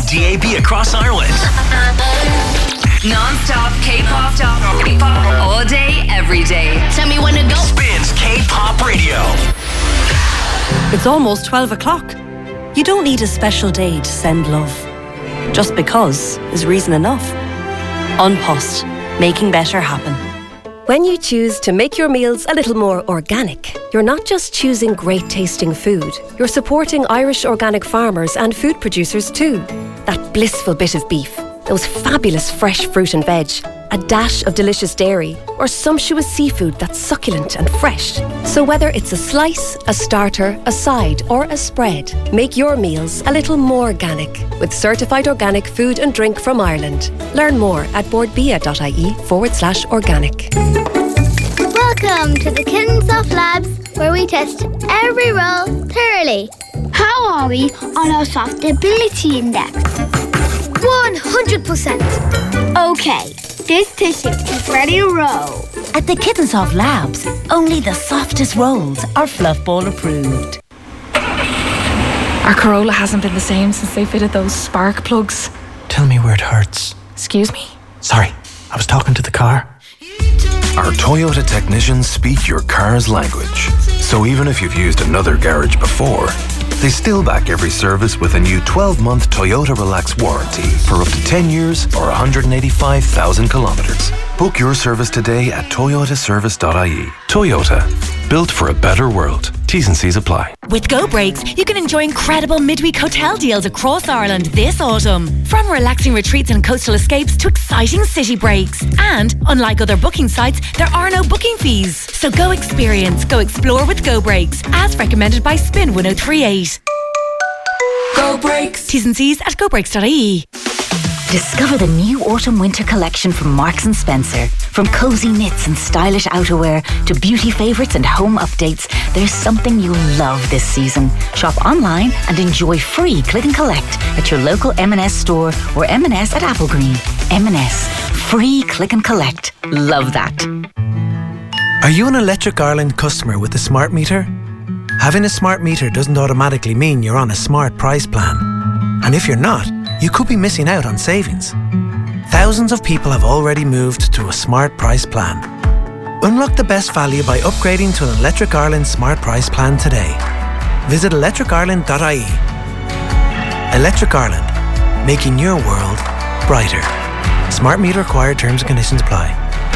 DAB across Ireland. Non-stop K-pop, all day, every day. Tell me when to go. Spins K-pop radio. It's almost 12 o'clock. You don't need a special day to send love. Just because is reason enough. An Post, making better happen. When you choose to make your meals a little more organic, you're not just choosing great tasting food, you're supporting Irish organic farmers and food producers too. That blissful bit of beef, those fabulous fresh fruit and veg, a dash of delicious dairy, or sumptuous seafood that's succulent and fresh. So whether it's a slice, a starter, a side, or a spread, make your meals a little more organic with certified organic food and drink from Ireland. Learn more at boardbia.ie/organic. Welcome to the Kittens of Labs, where we test every roll thoroughly. How are we on our softability index? 100%. Okay, this tissue is ready to roll. At the Kittens of Labs, only the softest rolls are Fluff Ball approved. Our Corolla hasn't been the same since they fitted those spark plugs. Tell me where it hurts. Excuse me? Sorry, I was talking to the car. Our Toyota technicians speak your car's language. So even if you've used another garage before, they still back every service with a new 12-month Toyota Relax warranty for up to 10 years or 185,000 kilometres. Book your service today at toyotaservice.ie. Toyota, built for a better world. T's and C's apply. With Go Breaks, you can enjoy incredible midweek hotel deals across Ireland this autumn. From relaxing retreats and coastal escapes to exciting city breaks. And, unlike other booking sites, there are no booking fees. So go experience, go explore with Go Breaks, as recommended by Spin 1038. Go Breaks. T's and C's at gobreaks.ie. Discover the new autumn-winter collection from Marks & Spencer. From cosy knits and stylish outerwear to beauty favourites and home updates, there's something you'll love this season. Shop online and enjoy free click and collect at your local M&S store or M&S at Applegreen. M&S, free click and collect. Love that. Are you an Electric Ireland customer with a smart meter? Having a smart meter doesn't automatically mean you're on a smart price plan. And if you're not, you could be missing out on savings. Thousands of people have already moved to a smart price plan. Unlock the best value by upgrading to an Electric Ireland smart price plan today. Visit electricireland.ie. Electric Ireland, making your world brighter. Smart meter required, terms and conditions apply.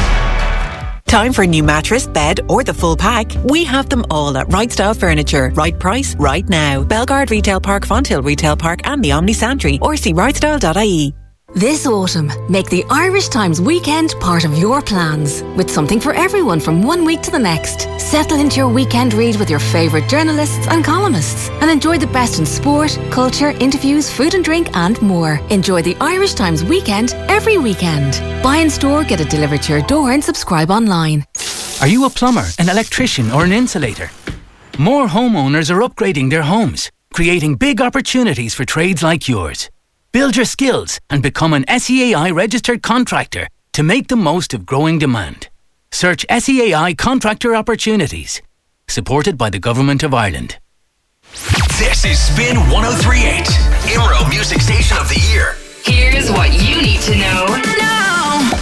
Time for a new mattress, bed or the full pack? We have them all at Right Style Furniture. Right price, right now. Belgard Retail Park, Fonthill Retail Park and the Omni Santry, or see rightstyle.ie. This autumn, make the Irish Times weekend part of your plans, with something for everyone from one week to the next. Settle into your weekend read with your favourite journalists and columnists, and enjoy the best in sport, culture, interviews, food and drink and more. Enjoy the Irish Times weekend every weekend. Buy in store, get it delivered to your door and subscribe online. Are you a plumber, an electrician or an insulator? More homeowners are upgrading their homes, creating big opportunities for trades like yours. Build your skills and become an SEAI registered contractor to make the most of growing demand. Search SEAI Contractor Opportunities. Supported by the Government of Ireland. This is Spin 1038, IMRO Music Station of the Year. Here's what you need to know now.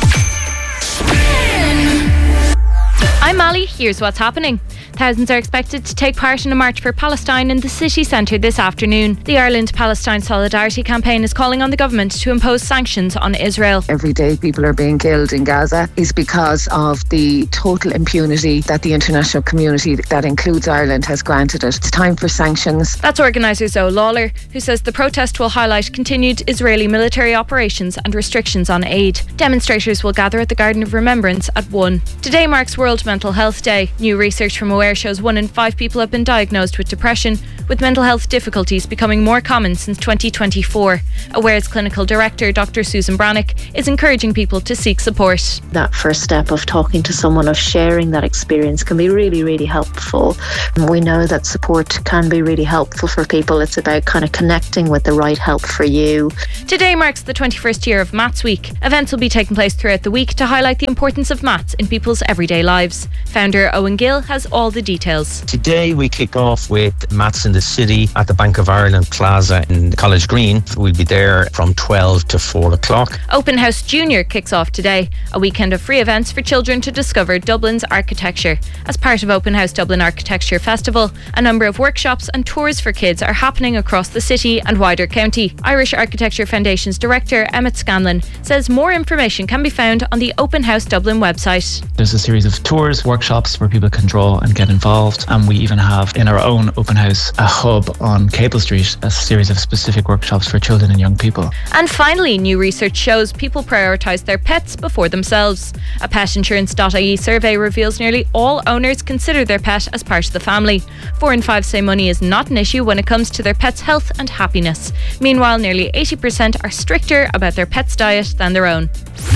I'm Molly. Here's what's happening. Thousands are expected to take part in a march for Palestine in the city centre this afternoon. The Ireland-Palestine Solidarity Campaign is calling on the government to impose sanctions on Israel. Every day people are being killed in Gaza is because of the total impunity that the international community, that includes Ireland, has granted it. It's time for sanctions. That's organiser Zoe Lawler, who says the protest will highlight continued Israeli military operations and restrictions on aid. Demonstrators will gather at the Garden of Remembrance at 1. Today marks World Mental Health Day. New research from Aware shows 1 in 5 people have been diagnosed with depression, with mental health difficulties becoming more common since 2024. Aware's clinical director, Dr. Susan Brannock, is encouraging people to seek support. That first step of talking to someone, of sharing that experience, can be really, really helpful. We know that support can be really helpful for people. It's about kind of connecting with the right help for you. Today marks the 21st year of Maths Week. Events will be taking place throughout the week to highlight the importance of maths in people's everyday lives. Founder Owen Gill has all the the details. Today we kick off with Mats in the City at the Bank of Ireland Plaza in College Green. We'll be there from 12 to 4 o'clock. Open House Junior kicks off today, a weekend of free events for children to discover Dublin's architecture. As part of Open House Dublin Architecture Festival, a number of workshops and tours for kids are happening across the city and wider county. Irish Architecture Foundation's director, Emmett Scanlon, says more information can be found on the Open House Dublin website. There's a series of tours, workshops where people can draw and get involved, and we even have in our own open house a hub on Cable Street, a series of specific workshops for children and young people. And finally, new research shows people prioritise their pets before themselves. A petinsurance.ie survey reveals nearly all owners consider their pet as part of the family. 4 in 5 say money is not an issue when it comes to their pet's health and happiness. Meanwhile, nearly 80% are stricter about their pet's diet than their own.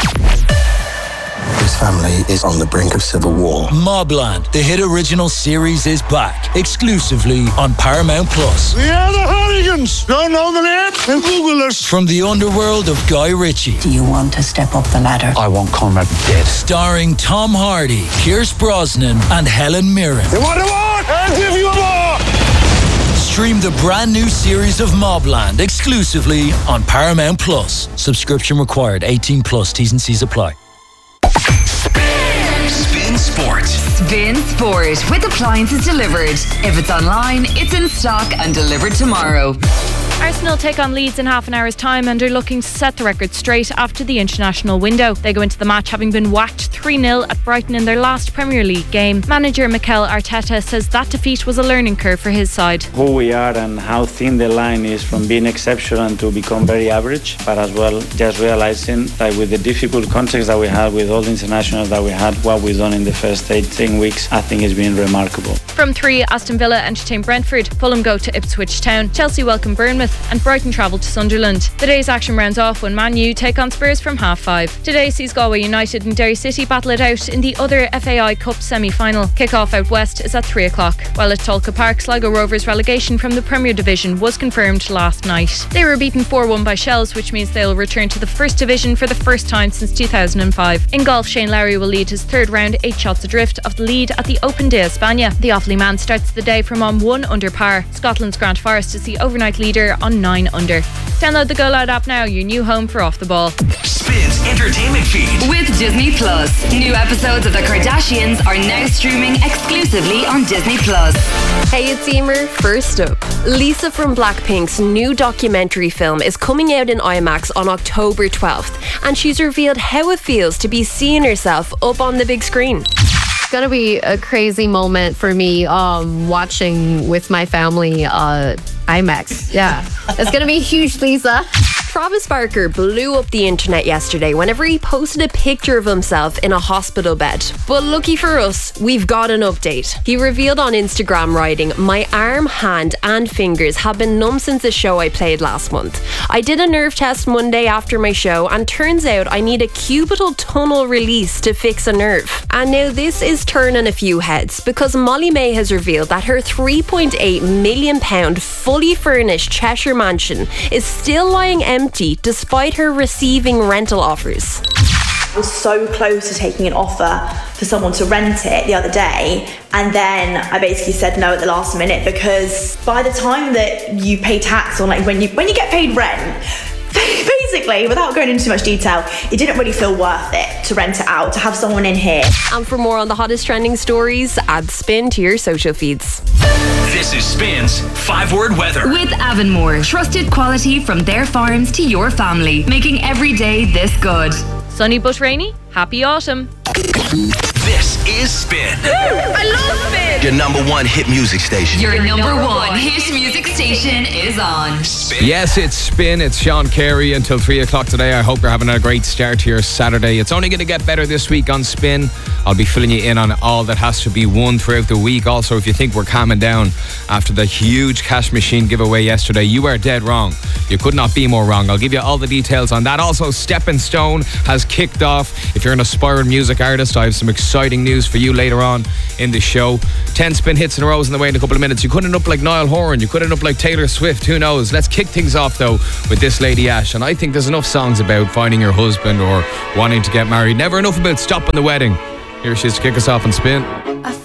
This family is on the brink of civil war. Mobland, the hit original series, is back exclusively on Paramount Plus. We are the Hardigans. Don't know the name? Then Google us. From the underworld of Guy Ritchie. Do you want to step up the ladder? I want Conrad dead. Starring Tom Hardy, Pierce Brosnan, and Helen Mirren. You want a war? I'll give you a war. Stream the brand new series of Mobland exclusively on Paramount Plus. Subscription required. 18 plus. T's and C's apply. Spin Sport. Spin Sport with appliances delivered. If it's online, it's in stock and delivered tomorrow. Arsenal take on Leeds in half an hour's time and are looking to set the record straight after the international window. They go into the match having been whacked 3-0 at Brighton in their last Premier League game. Manager Mikel Arteta says that defeat was a learning curve for his side. Who we are and how thin the line is from being exceptional to become very average, but as well just realising that with the difficult context that we had with all the internationals that we had, what we've done in the first 18 weeks, I think it's been remarkable. From 3, Aston Villa entertain Brentford, Fulham go to Ipswich Town, Chelsea welcome Bournemouth and Brighton travel to Sunderland. The day's action rounds off when Man U take on Spurs from 5:30. Today sees Galway United and Derry City battle it out in the other FAI Cup semi-final. Kick-off out west is at 3 o'clock, while at Tolka Park, Sligo Rovers' relegation from the Premier Division was confirmed last night. They were beaten 4-1 by Shells, which means they'll return to the First Division for the first time since 2005. In golf, Shane Lowry will lead his third round 8 shots adrift of the lead at the Open de España. The Offaly man starts the day from on 1 under par. Scotland's Grant Forrest is the overnight leader on 9 under. Download the Go Loud app now, your new home for Off the Ball. Spin's entertainment feed. With Disney Plus. New episodes of The Kardashians are now streaming exclusively on Disney Plus. Hey, it's Emer. First up, Lisa from Blackpink's new documentary film is coming out in IMAX on October 12th, and she's revealed how it feels to be seeing herself up on the big screen. It's going to be a crazy moment for me watching with my family IMAX. Yeah. It's going to be huge, Lisa. Travis Barker blew up the internet yesterday whenever he posted a picture of himself in a hospital bed. But lucky for us, we've got an update. He revealed on Instagram writing, "My arm, hand and fingers have been numb since the show I played last month. I did a nerve test Monday after my show and turns out I need a cubital tunnel release to fix a nerve." And now this is turning a few heads because Molly May has revealed that her £3.8 million fully furnished Cheshire mansion is still lying empty despite her receiving rental offers. I was so close to taking an offer for someone to rent it the other day, and then I basically said no at the last minute because by the time that you pay tax on, like when you get paid rent, basically, without going into too much detail, it didn't really feel worth it to rent it out, to have someone in here. And for more on the hottest trending stories, add Spin to your social feeds. This is Spin's 5-word weather. With Avonmore, trusted quality from their farms to your family, making every day this good. Sunny but rainy, happy autumn. This is Spin. I love Spin. Your number one hit music station. Your number one hit music station is on. Spin. Yes, it's Spin. It's Sean Carey until 3 o'clock today. I hope you're having a great start to your Saturday. It's only going to get better this week on Spin. I'll be filling you in on all that has to be won throughout the week. Also, if you think we're calming down after the huge cash machine giveaway yesterday, you are dead wrong. You could not be more wrong. I'll give you all the details on that. Also, Stepping Stone has kicked off. If you're an aspiring music artist, I have some exciting news for you later on in the show. 10 spin hits in a row in the way in a couple of minutes. You could end up like Niall Horan. You could end up like Taylor Swift. Who knows? Let's kick things off though with this Lady Ash. And I think there's enough songs about finding your husband or wanting to get married. Never enough about stopping the wedding. Here she is to kick us off on Spin.